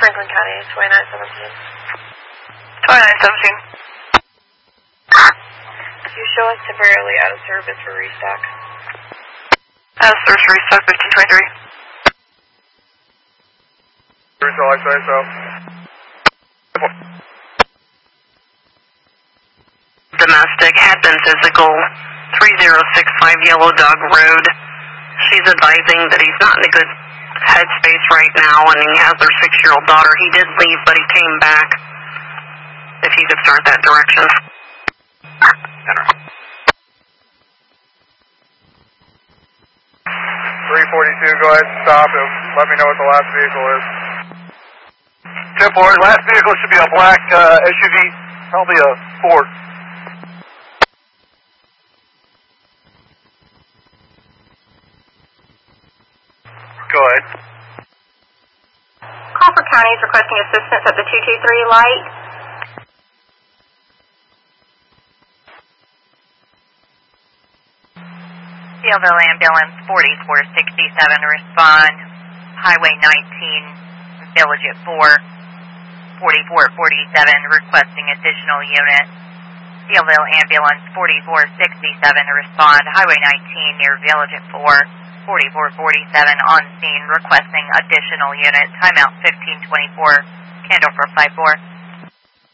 Franklin County, 2917. 2917. You show us temporarily out of service for restock. Out of service for restock, 1523. So I say so. Domestic had been physical, 3065 Yellow Dog Road. She's advising that he's not in a good headspace right now, and he has their 6-year-old daughter. He did leave, but he came back. If you could start that direction. 342, go ahead and stop and let me know what the last vehicle is. 10-4, last vehicle should be a black SUV, probably a Ford. Go ahead. Crawford County is requesting assistance at the 223 light. Sealville Ambulance 4467, respond. Highway 19, Village at 4, 4447, requesting additional unit. Sealville Ambulance 4467, respond. Highway 19 near Village at 4, 4447, on scene, requesting additional unit. Timeout 1524, Candle for 54.